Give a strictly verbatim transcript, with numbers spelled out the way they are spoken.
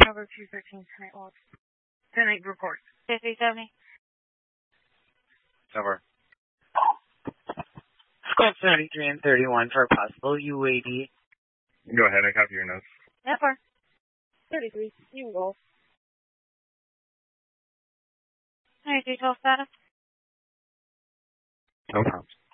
Over two thirteen tonight log. Tonight report. fifty seventy. Over. Squad seventy-three and thirty-one for a possible U A D. Go ahead, I copy your notes. That far. thirty-three. You roll. ninety-three twelve status. No problems.